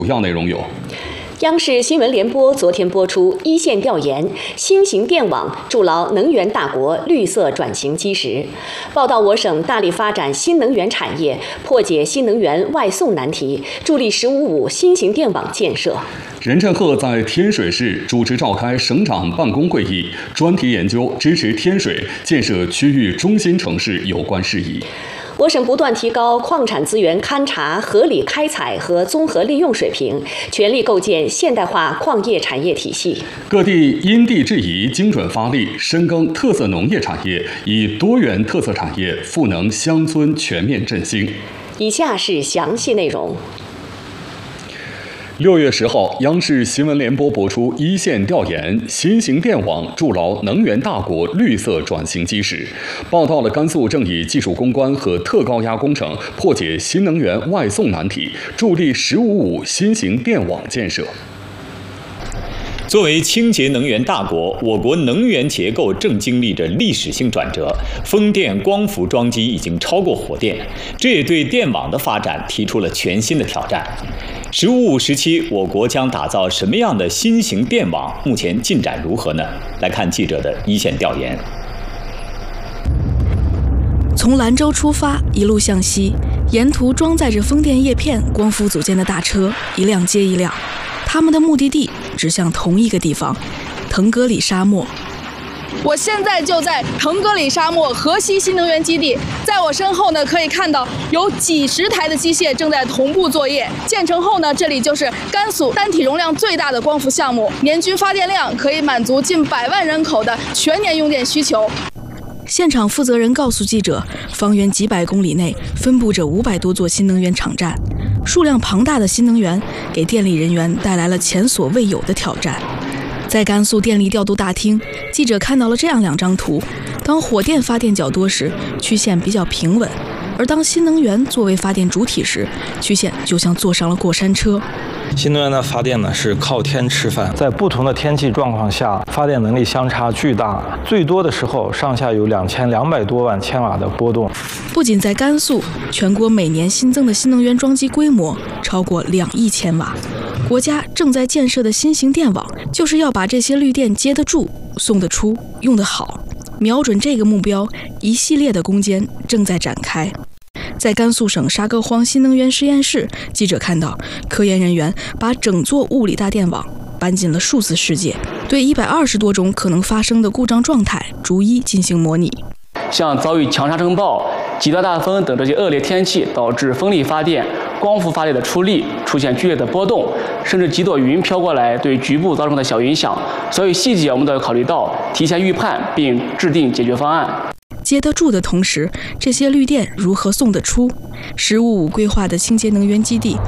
主要内容有。 央视新闻联播昨天播出一线调研：新型电网筑牢能源大国绿色转型基石。报道我省大力发展新能源产业，破解新能源外送难题，助力“15+5”新型电网建设。 任振赫在天水市主持召开省长办公会议，专题研究支持天水建设区域中心城市有关事宜。 我省不断提高矿产资源勘察、合理开采和综合利用水平，全力构建现代化矿业产业体系。 各地因地制宜、精准发力，深耕特色农业产业，以多元特色产业赋能乡村全面振兴。 以下是详细内容。 6月10号，央视新闻联播播出一线调研：新型电网筑牢能源大国绿色转型基石，报道了甘肃正以技术攻关和特高压工程破解新能源外送难题，助力“15+5”新型电网建设。 作为清洁能源大国，我国能源结构正经历着历史性转折，风电、光伏装机已经超过火电，这也对电网的发展提出了全新的挑战。“15+5”时期，我国将打造什么样的新型电网？目前进展如何呢？来看记者的一线调研。 从兰州出发，一路向西，沿途装载着风电叶片、光伏组件的大车一辆接一辆，他们的目的地指向同一个地方——腾格里沙漠。 我现在就在腾格里沙漠河西新能源基地，在我身后呢，可以看到有几十台的机械正在同步作业。建成后呢，这里就是甘肃单体容量最大的光伏项目，年均发电量可以满足近100万人口的全年用电需求。 现场负责人告诉记者，方圆几百公里内分布着500多座新能源场站，数量庞大的新能源给电力人员带来了前所未有的挑战。在甘肃电力调度大厅，记者看到了这样2张图：当火电发电较多时，曲线比较平稳；而当新能源作为发电主体时，曲线就像坐上了过山车。 新能源的发电呢是靠天吃饭，在不同的天气状况下，发电能力相差巨大，最多的时候上下有2200多万千瓦的波动。 不仅在甘肃，全国每年新增的新能源装机规模超过2亿千瓦。国家正在建设的新型电网，就是要把这些绿电接得住、送得出、用得好。瞄准这个目标，一系列的攻坚正在展开。在甘肃省沙戈荒新能源实验室，记者看到科研人员把整座物理大电网搬进了数字世界，对120多种可能发生的故障状态逐一进行模拟。 像遭遇强沙尘暴、极端大风等这些恶劣天气，导致风力发电、光伏发电的出力出现剧烈的波动，甚至几朵云飘过来，对局部造成的小影响。所以细节我们都要考虑到，提前预判并制定解决方案。 接得住的同时，这些绿电如何送得出？“15+5”规划的清洁能源基地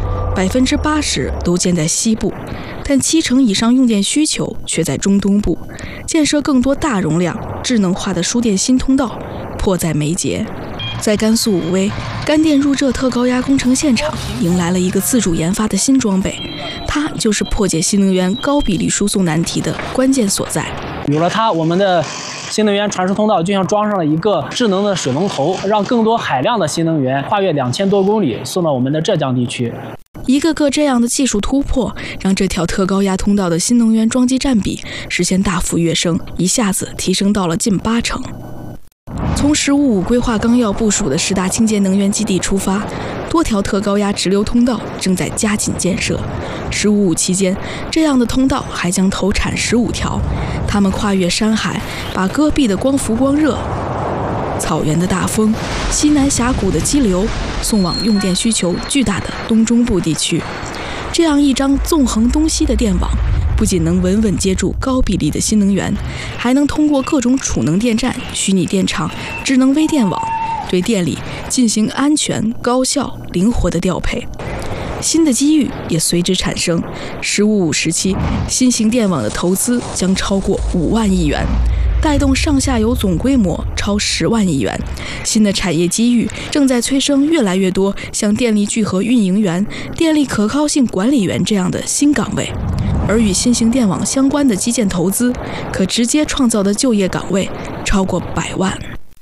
，80%都建在西部，但70%以上用电需求却在中东部。建设更多大容量、智能化的输电新通道，迫在眉睫。在甘肃武威，干电入浙特高压工程现场迎来了一个自主研发的新装备，它就是破解新能源高比例输送难题的关键所在。 有了它，我们的新能源传输通道就像装上了一个智能的水龙头，让更多海量的新能源跨越2000多公里送到我们的浙江地区。 一个个这样的技术突破，让这条特高压通道的新能源装机占比实现大幅跃升，一下子提升到了近80%。从“15+5”规划纲要部署的10大清洁能源基地出发，多条特高压直流通道正在加紧建设。“15+5”期间，这样的通道还将投产15条，它们跨越山海，把戈壁的光伏光热、草原的大风、西南峡谷的激流送往用电需求巨大的东中部地区。这样一张纵横东西的电网，不仅能稳稳接住高比例的新能源，还能通过各种储能电站、虚拟电厂、智能微电网，对电力进行安全、高效、灵活的调配。新的机遇也随之产生。“15+5”时期，新型电网的投资将超过5万亿元，带动上下游总规模超10万亿元。新的产业机遇正在催生越来越多像电力聚合运营员、电力可靠性管理员这样的新岗位，而与新型电网相关的基建投资，可直接创造的就业岗位超过100万。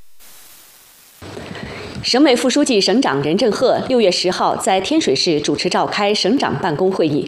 省委副书记、省长任振赫6月10号在天水市主持召开省长办公会议，